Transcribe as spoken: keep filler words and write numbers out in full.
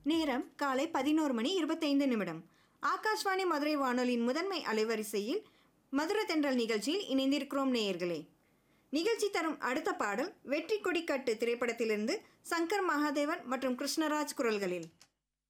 நேரம் காலை பதினோரு மணி இருபத்தைந்து நிமிடம். ஆகாஷ்வாணி மதுரை வானொலியின் முதன்மை அலைவரிசையில் மதுரை தென்றல் நிகழ்ச்சியில் இணைந்திருக்கிறோம் நேயர்களே. நிகழ்ச்சி தரும் அடுத்த பாடல் வெற்றி கொடிக்கட்டு திரைப்படத்திலிருந்து சங்கர் மகாதேவன் மற்றும் கிருஷ்ணராஜ் குரல்களில்.